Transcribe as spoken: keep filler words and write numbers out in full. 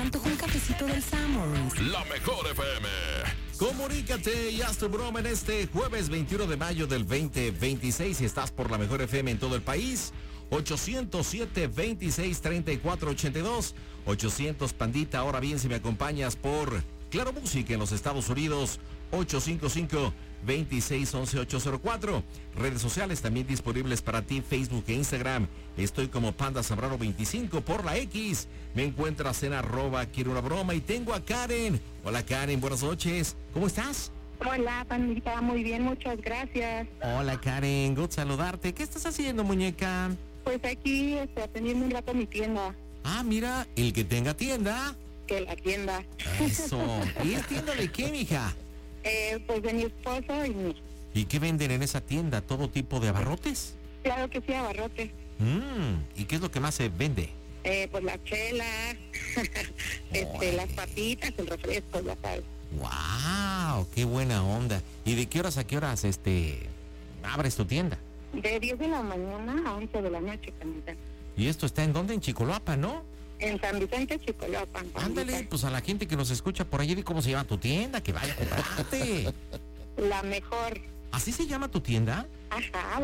antojo un cafecito del Summers. La mejor F M. Comunícate y haz tu broma en este jueves veintiuno de mayo del veinte veintiséis. Si estás por la mejor F M en todo el país, ochocientos siete, veintiséis, treinta y cuatro ochenta y dos. ochocientos Pandita. Ahora bien, si me acompañas por Claro Música en los Estados Unidos, ocho cinco cinco, veintiséis, once, ochocientos cuatro. Redes sociales también disponibles para ti, Facebook e Instagram. Estoy como Panda Zambrano veinticinco. Por la X me encuentras en arroba quiero una broma. Y tengo a Karen. Hola Karen, buenas noches. ¿Cómo estás? Hola, Pandita, muy bien, muchas gracias. Hola Karen, gusto saludarte. ¿Qué estás haciendo, muñeca? Pues aquí este, atendiendo un rato mi tienda. Ah, mira, el que tenga tienda. Que la tienda. Eso. ¿Y es tienda de qué, mija? Eh, pues de mi esposo y mi... ¿Y qué venden en esa tienda? ¿Todo tipo de abarrotes? Claro que sí, abarrotes. Mm, ¿y qué es lo que más se vende? Eh, pues la chela, este, las papitas, el refresco, ya sabes. ¡Wow! ¡Qué buena onda! ¿Y de qué horas a qué horas este abres tu tienda? De diez de la mañana a once de la noche, Pandita. ¿Y esto está en dónde? En Chicoloapa, ¿no? En San Vicente, Chicoloapan. Ándale, pues a la gente que nos escucha por allí, di cómo se llama tu tienda, que vaya a comprarte. La mejor. ¿Así se llama tu tienda? Ajá.